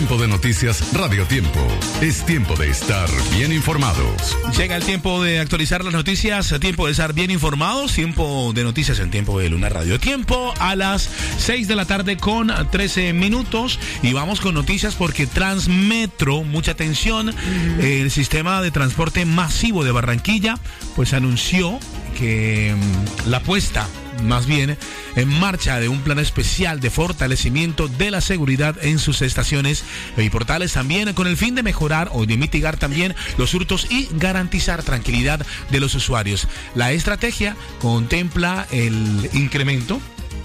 Tiempo de noticias Radio Tiempo. Es tiempo de estar bien informados. Llega el tiempo de actualizar las noticias, tiempo de estar bien informados, tiempo de noticias en Tiempo de Luna Radio Tiempo a las 6 de la tarde con 13 minutos y vamos con noticias porque Transmetro, mucha atención, el sistema de transporte masivo de Barranquilla pues anunció que la puesta más bien en marcha de un plan especial de fortalecimiento de la seguridad en sus estaciones y portales también con el fin de mejorar o de mitigar también los hurtos y garantizar tranquilidad de los usuarios. La estrategia contempla el incremento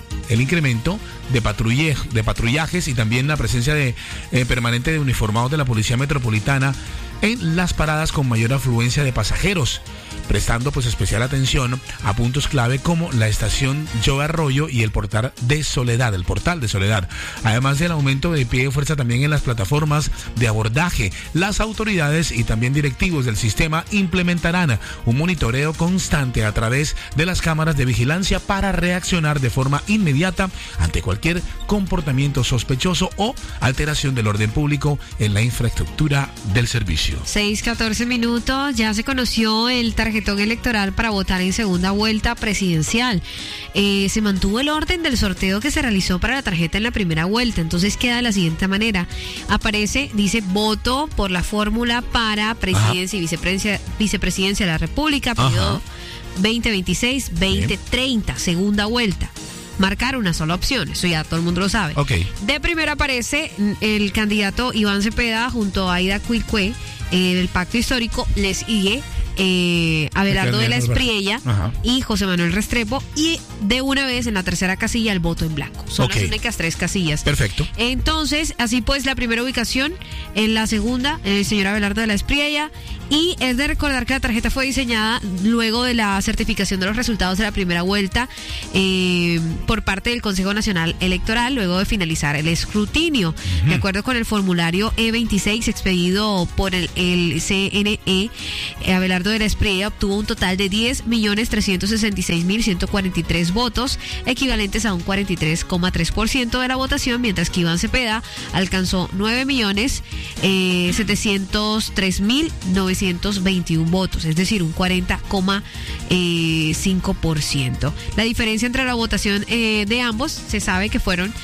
de patrullajes y también la presencia permanente de uniformados de la Policía Metropolitana en las paradas con mayor afluencia de pasajeros, prestando pues especial atención a puntos clave como la estación Joe Arroyo y el portal de Soledad, además del aumento de pie de fuerza también en las plataformas de abordaje. Las autoridades y también directivos del sistema implementarán un monitoreo constante a través de las cámaras de vigilancia para reaccionar de forma inmediata ante cualquier comportamiento sospechoso o alteración del orden público en la infraestructura del servicio. 6:14 minutos, ya se conoció el tarjetón electoral para votar en segunda vuelta presidencial. Se mantuvo el orden del sorteo que se realizó para la tarjeta en la primera vuelta, entonces queda de la siguiente manera. Aparece, dice, voto por la fórmula para presidencia y vicepresidencia de la República, periodo 2026-2030, segunda vuelta. Marcar una sola opción, eso ya todo el mundo lo sabe. Okay. De primero aparece el candidato Iván Cepeda junto a Aida Cuilcue del Pacto Histórico, les sigue Abelardo de la Espriella y José Manuel Restrepo, y de una vez en la tercera casilla el voto en blanco. Son las únicas 3 casillas. Perfecto. Entonces, así pues, la primera ubicación, en la segunda, el señor Abelardo de la Espriella, y es de recordar que la tarjeta fue diseñada luego de la certificación de los resultados de la primera vuelta por parte del Consejo Nacional Electoral, luego de finalizar el escrutinio. De acuerdo con el formulario E26 expedido por el CNE, Abelardo de la Espriella obtuvo un total de 10.366.143 votos, equivalentes a un 43,3% de la votación, mientras que Iván Cepeda alcanzó 9.703.921 votos, es decir, un 40,5%. La diferencia entre la votación de ambos se sabe que fueron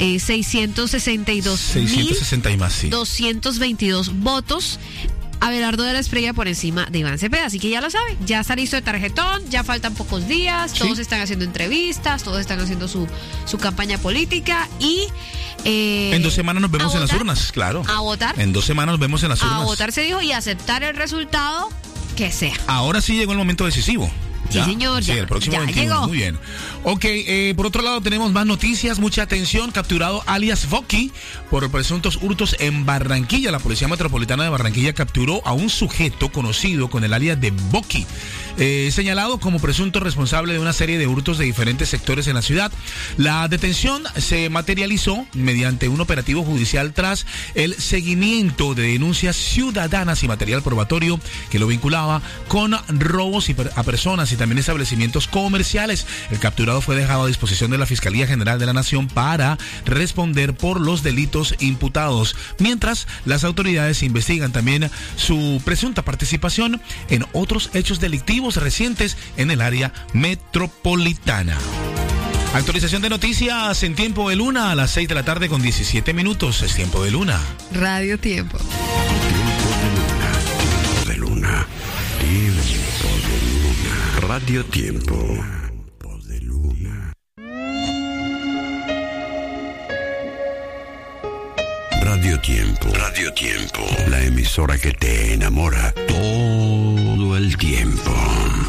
662.222 votos. Abelardo de la Espriella por encima de Iván Cepeda, así que ya lo sabe, ya está listo el tarjetón, ya faltan pocos días, todos están haciendo entrevistas, todos están haciendo su campaña política y en 2 semanas nos vemos en las urnas, claro. A votar. En 2 semanas nos vemos en las urnas. A votar se dijo y aceptar el resultado que sea. Ahora sí llegó el momento decisivo. ¿Ya? Sí, señor. Sí, el próximo 21. Llegó. Muy bien. Ok, por otro lado tenemos más noticias. Mucha atención. Capturado alias Boqui por presuntos hurtos en Barranquilla. La Policía Metropolitana de Barranquilla capturó a un sujeto conocido con el alias de Boqui, señalado como presunto responsable de una serie de hurtos de diferentes sectores en la ciudad. La detención se materializó mediante un operativo judicial tras el seguimiento de denuncias ciudadanas y material probatorio que lo vinculaba con robos a personas y también establecimientos comerciales. El capturado fue dejado a disposición de la Fiscalía General de la Nación para responder por los delitos imputados, mientras las autoridades investigan también su presunta participación en otros hechos delictivos recientes en el área metropolitana. Actualización de noticias en Tiempo de Luna a las 6 de la tarde con 17 minutos. Es Tiempo de Luna. Radio Tiempo. Tiempo de Luna. Tiempo de Luna. Radio Tiempo. Tiempo de Luna. Radio Tiempo. Radio Tiempo. La emisora que te enamora todo el tiempo.